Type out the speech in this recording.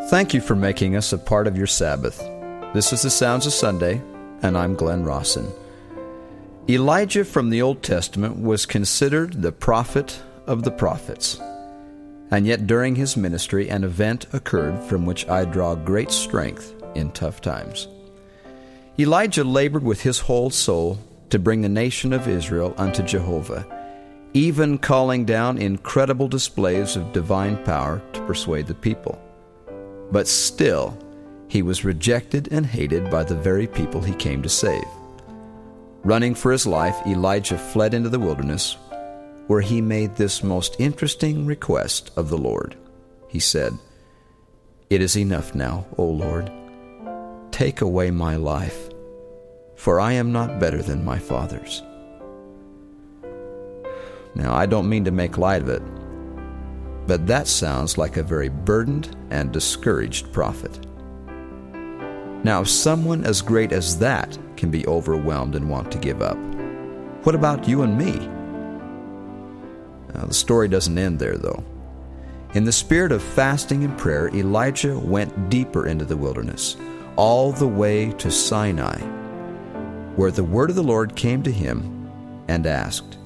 Thank you for making us a part of your Sabbath. This is the Sounds of Sunday, and I'm Glenn Rawson. Elijah from the Old Testament was considered the prophet of the prophets. And yet during his ministry, an event occurred from which I draw great strength in tough times. Elijah labored with his whole soul to bring the nation of Israel unto Jehovah, even calling down incredible displays of divine power to persuade the people. But still, he was rejected and hated by the very people he came to save. Running for his life, Elijah fled into the wilderness, where he made this most interesting request of the Lord. He said, "It is enough now, O Lord. Take away my life, for I am not better than my fathers." Now, I don't mean to make light of it, but that sounds like a very burdened and discouraged prophet. Now, if someone as great as that can be overwhelmed and want to give up, what about you and me? Now, the story doesn't end there, though. In the spirit of fasting and prayer, Elijah went deeper into the wilderness, all the way to Sinai, where the word of the Lord came to him and asked,